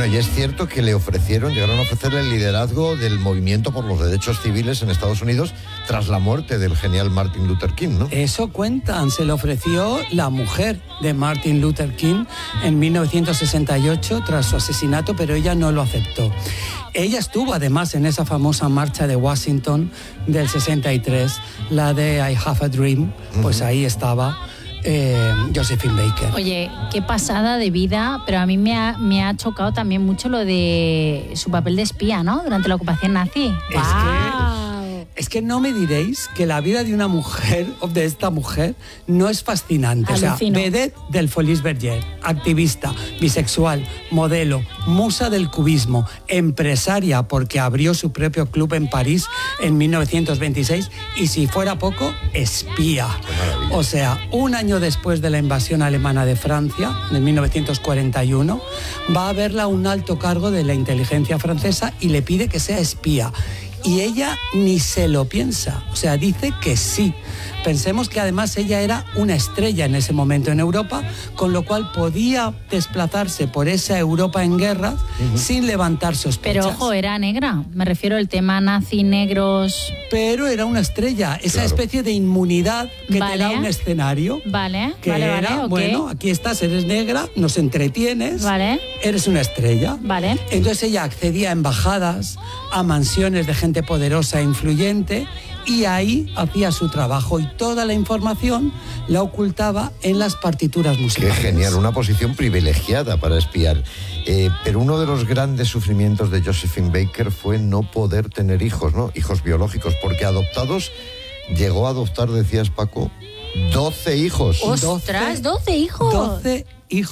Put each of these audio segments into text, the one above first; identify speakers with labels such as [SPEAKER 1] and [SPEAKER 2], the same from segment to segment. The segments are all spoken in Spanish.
[SPEAKER 1] Bueno, y es cierto que llegaron a ofrecerle el liderazgo del movimiento por los derechos civiles en Estados Unidos tras la muerte del genial Martin Luther King, ¿no?
[SPEAKER 2] Eso cuentan, se le ofreció la mujer de Martin Luther King en 1968 tras su asesinato, pero ella no lo aceptó. Ella estuvo además en esa famosa marcha de Washington del 63, la de I Have a Dream, pues ahí estaba Josephine Baker.
[SPEAKER 3] Oye, qué pasada de vida, pero a mí me ha chocado también mucho lo de su papel de espía, ¿no? Durante la ocupación nazi.
[SPEAKER 2] Es que no me diréis que la vida de una mujer, o de esta mujer, no es fascinante.
[SPEAKER 3] Alucino.
[SPEAKER 2] O sea, vedette del Folies Bergère, activista, bisexual, modelo, musa del cubismo, empresaria porque abrió su propio club en París en 1926 y, si fuera poco, espía. O sea, un año después de la invasión alemana de Francia, en 1941, va a verla un alto cargo de la inteligencia francesa y le pide que sea espía. Y ella ni se lo piensa, o sea, dice que sí. Pensemos que además ella era una estrella en ese momento en Europa, con lo cual podía desplazarse por esa Europa en guerra sin levantar sospechas.
[SPEAKER 3] Pero ojo, era negra, me refiero al tema nazi, negros...
[SPEAKER 2] Pero era una estrella, esa especie de inmunidad que te da un escenario.
[SPEAKER 3] Vale,
[SPEAKER 2] que era,
[SPEAKER 3] okay.
[SPEAKER 2] Bueno, aquí estás, eres negra, nos entretienes, eres una estrella.
[SPEAKER 3] Vale.
[SPEAKER 2] Entonces ella accedía a embajadas, a mansiones de gente poderosa e influyente, y ahí hacía su trabajo y toda la información la ocultaba en las partituras musicales.
[SPEAKER 1] Qué genial, una posición privilegiada para espiar. Pero uno de los grandes sufrimientos de Josephine Baker fue no poder tener hijos, ¿no? Hijos biológicos, porque adoptados llegó a adoptar, decías, Paco, 12 hijos.
[SPEAKER 3] ¡Ostras! 12 hijos.
[SPEAKER 2] 12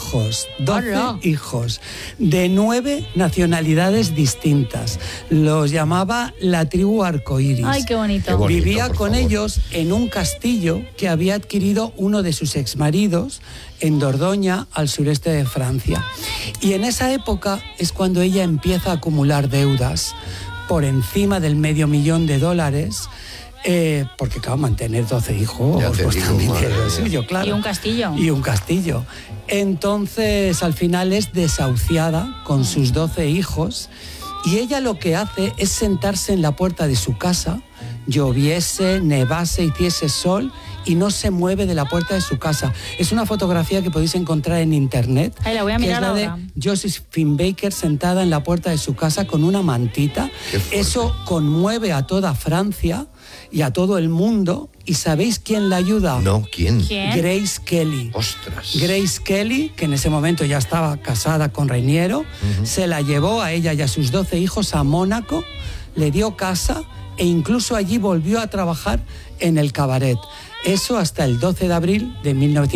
[SPEAKER 2] hijos de 9 nacionalidades distintas. Los llamaba la tribu arcoíris.
[SPEAKER 3] ¡Ay, qué bonito!
[SPEAKER 2] Vivía con ellos en un castillo que había adquirido uno de sus exmaridos en Dordoña, al sureste de Francia. Y en esa época es cuando ella empieza a acumular deudas por encima del $500,000. Porque claro, mantener 12 hijos pues también es lo suyo, claro.
[SPEAKER 3] Y un castillo.
[SPEAKER 2] Y un castillo. Entonces, al final es desahuciada con sus 12 hijos y ella lo que hace es sentarse en la puerta de su casa, lloviese, nevase, hiciese sol, y no se mueve de la puerta de su casa. Es una fotografía que podéis encontrar en internet.
[SPEAKER 3] Ay, la voy a mirar ahora.
[SPEAKER 2] Que es la de Josephine Baker sentada en la puerta de su casa con una mantita. Eso conmueve a toda Francia y a todo el mundo. ¿Y sabéis quién la ayuda?
[SPEAKER 1] No, ¿quién?
[SPEAKER 2] Grace Kelly.
[SPEAKER 1] ¡Ostras!
[SPEAKER 2] Grace Kelly, que en ese momento ya estaba casada con Reiniero, se la llevó a ella y a sus 12 hijos a Mónaco, le dio casa e incluso allí volvió a trabajar en el cabaret. Eso hasta el 12 de abril de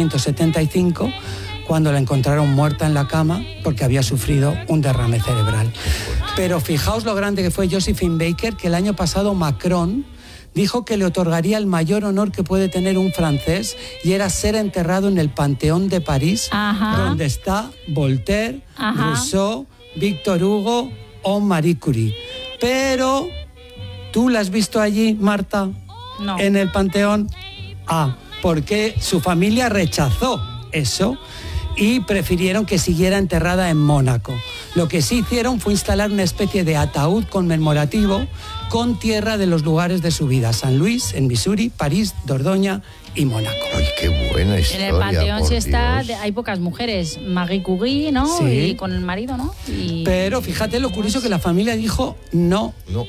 [SPEAKER 2] 1975, cuando la encontraron muerta en la cama porque había sufrido un derrame cerebral. Pero fijaos lo grande que fue Josephine Baker, que el año pasado Macron dijo que le otorgaría el mayor honor que puede tener un francés, y era ser enterrado en el Panteón de París, donde está Voltaire, Rousseau, Victor Hugo o Marie Curie. Pero, ¿tú la has visto allí, Marta?
[SPEAKER 3] No.
[SPEAKER 2] En el Panteón. Porque su familia rechazó eso y prefirieron que siguiera enterrada en Mónaco. Lo que sí hicieron fue instalar una especie de ataúd conmemorativo con tierra de los lugares de su vida: San Luis, en Missouri, París, Dordoña y Mónaco.
[SPEAKER 1] ¡Ay, qué buena historia!
[SPEAKER 3] En el Panteón sí está,
[SPEAKER 1] Dios.
[SPEAKER 3] hay pocas mujeres. Marie Curie, ¿no?
[SPEAKER 2] Sí.
[SPEAKER 3] Y con el marido, ¿no?
[SPEAKER 2] Pero fíjate lo curioso que la familia dijo no.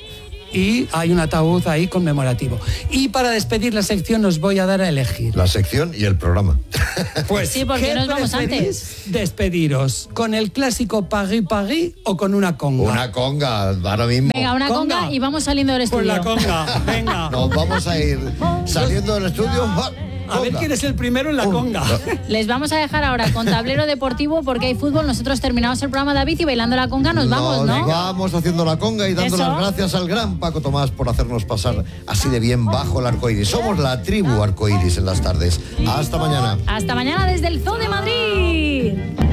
[SPEAKER 2] Y hay un ataúd ahí conmemorativo. Y para despedir la sección os voy a dar a elegir.
[SPEAKER 1] La sección y el programa.
[SPEAKER 2] Pues
[SPEAKER 3] sí, porque nos vamos antes.
[SPEAKER 2] Despediros, ¿con el clásico Paris Paris o con una conga?
[SPEAKER 1] Una conga, ahora mismo.
[SPEAKER 3] Venga, una conga y vamos saliendo del estudio.
[SPEAKER 2] Pues la conga, venga.
[SPEAKER 1] Nos vamos a ir saliendo del estudio.
[SPEAKER 2] A ver quién es el primero en la conga.
[SPEAKER 3] Les vamos a dejar ahora con tablero deportivo porque hay fútbol. Nosotros terminamos el programa, David, y bailando la conga nos vamos, ¿no?
[SPEAKER 1] Nos vamos haciendo la conga y dando las gracias al gran Paco Tomás por hacernos pasar así de bien bajo el arcoíris. Somos la tribu arcoíris en las tardes. Hasta mañana.
[SPEAKER 3] Hasta mañana desde el Zoo de Madrid.